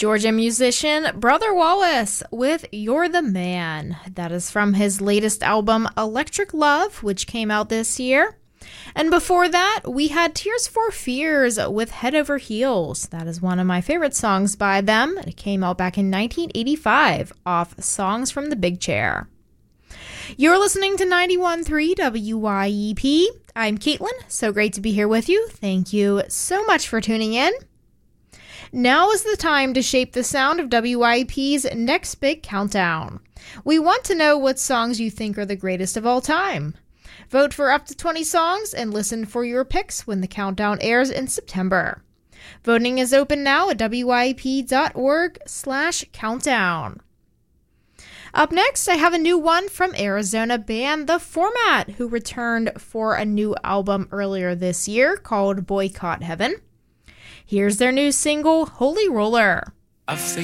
Georgia musician Brother Wallace with You're the Man. That is from his latest album, Electric Love, which came out this year. And before that, we had Tears for Fears with Head Over Heels. That is one of my favorite songs by them. It came out back in 1985 off Songs from the Big Chair. You're listening to 91.3 WYEP. I'm Caitlin. So great to be here with you. Thank you so much for tuning in. Now is the time to shape the sound of WYEP's next big countdown. We want to know what songs you think are the greatest of all time. Vote for up to 20 songs and listen for your picks when the countdown airs in September. Voting is open now at wyep.org/countdown. Up next, I have a new one from Arizona band The Format, who returned for a new album earlier this year called Boycott Heaven. Here's their new single, Holy Roller. I